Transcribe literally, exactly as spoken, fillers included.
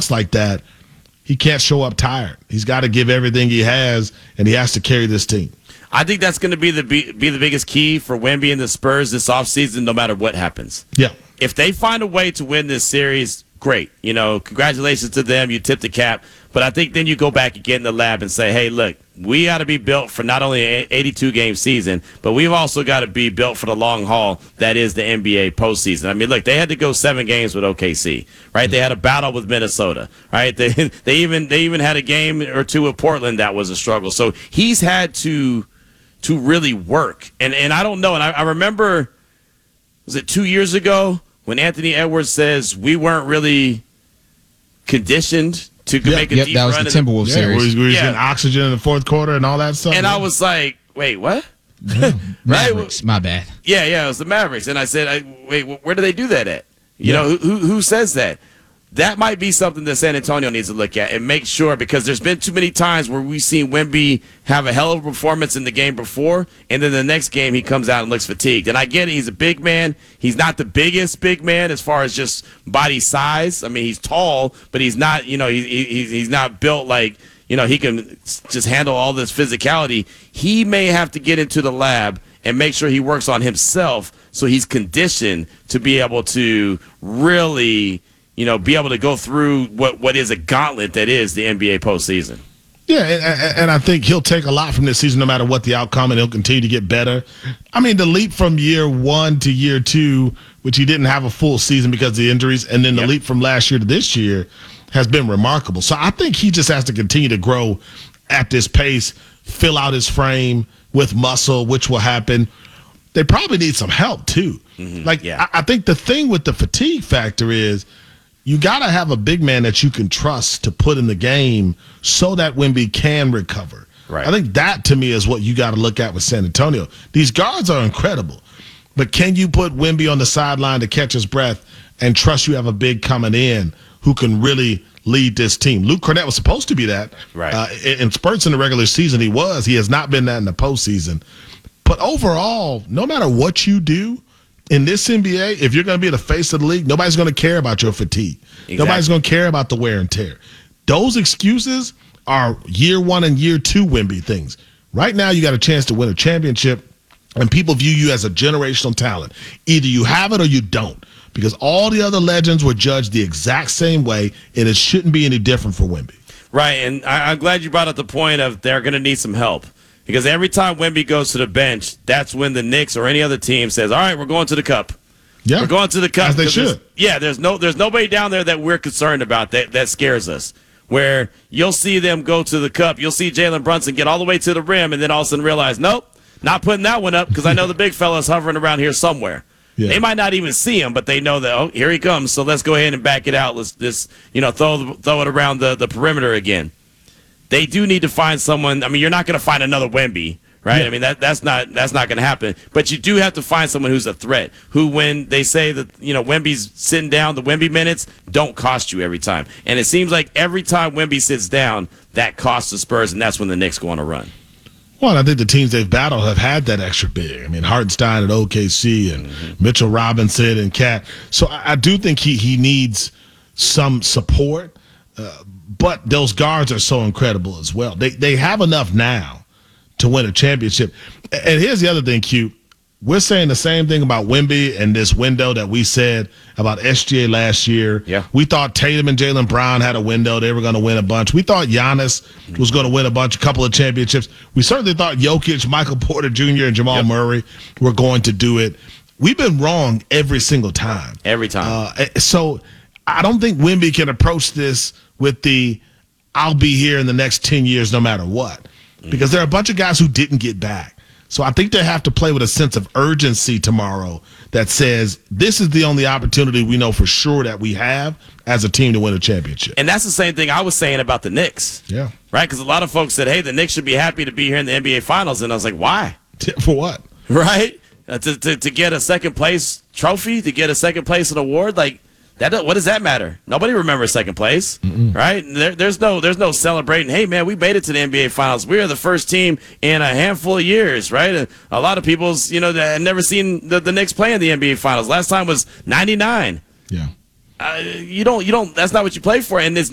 talks like that, he can't show up tired. He's got to give everything he has, and he has to carry this team. I think that's going to be the be, be the biggest key for Wemby and the Spurs this offseason, no matter what happens. Yeah. If they find a way to win this series, great. You know, congratulations to them. You tip the cap. But I think then you go back and get in the lab and say, hey, look, we got to be built for not only an eighty-two game season, but we've also got to be built for the long haul that is the N B A postseason. I mean, look, they had to go seven games with O K C, right? They had a battle with Minnesota, right? They they even they even had a game or two with Portland that was a struggle. So he's had to to really work. And and I don't know. And I, I remember, was it two years ago when Anthony Edwards says we weren't really conditioned to yep, make a yep, deep that was run the Timberwolves Yeah, series. where he's, where he's Yeah. getting oxygen in the fourth quarter and all that stuff. And yeah. I was like, wait, what? Yeah. Mavericks, my bad. Yeah, yeah, it was the Mavericks. And I said, I, wait, where do they do that at? You Yeah. know, who, who who says that? That might be something that San Antonio needs to look at and make sure, because there's been too many times where we've seen Wemby have a hell of a performance in the game before, and then the next game he comes out and looks fatigued. And I get it, he's a big man. He's not the biggest big man as far as just body size. I mean, he's tall, but he's not, you know, he, he, he's not built like, you know, he can just handle all this physicality. He may have to get into the lab and make sure he works on himself so he's conditioned to be able to really, you know, be able to go through what, what is a gauntlet that is the N B A postseason. Yeah, and, and I think he'll take a lot from this season no matter what the outcome, and he'll continue to get better. I mean, the leap from year one to year two, which he didn't have a full season because of the injuries, and then the Yep. leap from last year to this year has been remarkable. So I think he just has to continue to grow at this pace, fill out his frame with muscle, which will happen. They probably need some help, too. Mm-hmm. Like, Yeah. I, I think the thing with the fatigue factor is you got to have a big man that you can trust to put in the game so that Wemby can recover. Right. I think that, to me, is what you got to look at with San Antonio. These guards are incredible, but can you put Wemby on the sideline to catch his breath and trust you have a big coming in who can really lead this team? Luke Cornett was supposed to be that. Right. Uh, in, in spurts in the regular season, he was. He has not been that in the postseason. But overall, no matter what you do, in this N B A, if you're going to be the face of the league, nobody's going to care about your fatigue. Exactly. Nobody's going to care about the wear and tear. Those excuses are year one and year two Wemby things. Right now, you got a chance to win a championship, and people view you as a generational talent. Either you have it or you don't, because all the other legends were judged the exact same way, and it shouldn't be any different for Wemby. Right, and I, I'm glad you brought up the point of they're going to need some help. Because every time Wemby goes to the bench, that's when the Knicks or any other team says, all right, we're going to the cup. Yeah, We're going to the cup. as they 'Cause there's- should. Yeah, there's no there's nobody down there that we're concerned about that, that scares us. Where you'll see them go to the cup, you'll see Jalen Brunson get all the way to the rim, and then all of a sudden realize, nope, not putting that one up because I know the big fella's hovering around here somewhere. Yeah. They might not even see him, but they know that, oh, here he comes, so let's go ahead and back it out. Let's just, you know, throw throw it around the, the perimeter again. They do need to find someone. I mean, you're not going to find another Wemby. Right, Yeah. I mean that that's not that's not going to happen. But you do have to find someone who's a threat. Who, when they say that you know Wemby's sitting down, the Wemby minutes don't cost you every time. And it seems like every time Wemby sits down, that costs the Spurs, and that's when the Knicks go on a run. Well, I think the teams they've battled have had that extra big. I mean, Hartenstein at O K C and mm-hmm. Mitchell Robinson and Cat. So I, I do think he he needs some support. Uh, but those guards are so incredible as well. They they have enough now to win a championship. And here's the other thing, Q. We're saying the same thing about Wemby and this window that we said about S G A last year. Yeah. We thought Tatum and Jaylen Brown had a window. They were going to win a bunch. We thought Giannis was going to win a bunch, a couple of championships. We certainly thought Jokic, Michael Porter Junior, and Jamal Yep. Murray were going to do it. We've been wrong every single time. Every time. Uh, so I don't think Wemby can approach this with the I'll be here in the next ten years no matter what. Because there are a bunch of guys who didn't get back. So I think they have to play with a sense of urgency tomorrow that says this is the only opportunity we know for sure that we have as a team to win a championship. And that's the same thing I was saying about the Knicks. Yeah. Right? Because a lot of folks said, hey, the Knicks should be happy to be here in the N B A Finals. And I was like, why? For what? Right? Uh, to, to to get a second place trophy, to get a second place an award, like that. What does that matter? Nobody remembers second place, Mm-mm. right? There, there's no there's no celebrating. Hey man, we made it to the N B A Finals. We are the first team in a handful of years, right? And a lot of people's you know that had never seen the, the Knicks play in the N B A Finals. Last time was ninety-nine. Yeah. Uh, you don't you don't. That's not what you play for. And this